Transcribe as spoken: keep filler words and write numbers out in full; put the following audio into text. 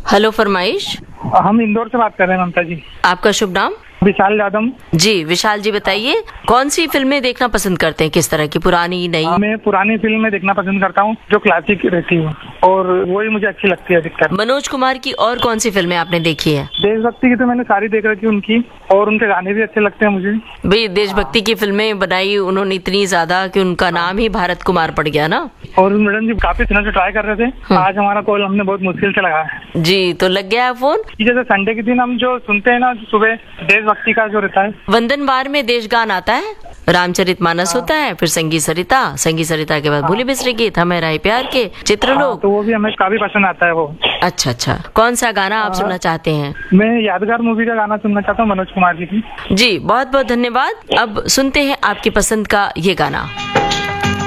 Hello फरमाइश। हम इंदौर से बात कर रहे हैं ममता जी। आपका शुभ नाम? विशाल यादव। जी विशाल जी, बताइए कौन सी फिल्में देखना पसंद करते हैं, किस तरह की, पुरानी नई? मैं पुरानी फिल्में देखना पसंद करता हूँ जो क्लासिक रहती है, और वही मुझे अच्छी लगती है अधिकतर। मनोज कुमार की और कौन सी फिल्में आपने देखी है? देशभक्ति की तो मैंने सारी देख रखी उनकी, और उनके गाने भी अच्छे लगते हैं मुझे। भाई देशभक्ति की फिल्में बनाई उन्होंने इतनी ज्यादा कि उनका नाम ही भारत कुमार पड़ गया ना। और मैडम जी काफी दिनों से ट्राई कर रहे थे, आज हमारा कॉल हमने बहुत मुश्किल से लगाया जी, तो लग गया है फोन। जैसे संडे के दिन हम जो सुनते हैं ना सुबह, देशभक्ति का जो रहता है, वंदनवार में देशगान आता है, रामचरितमानस होता है, फिर संगीत सरिता, संगीत सरिता के बाद भूले बिसरे गीत, हमें राय प्यार के, चित्रलोक, तो वो भी हमें काफी पसंद आता है वो। अच्छा अच्छा, कौन सा गाना आप सुनना चाहते हैं? मैं यादगार मूवी का गाना सुनना चाहता हूँ मनोज कुमार जी की। जी बहुत बहुत धन्यवाद। अब सुनते हैं आपकी पसंद का ये गाना।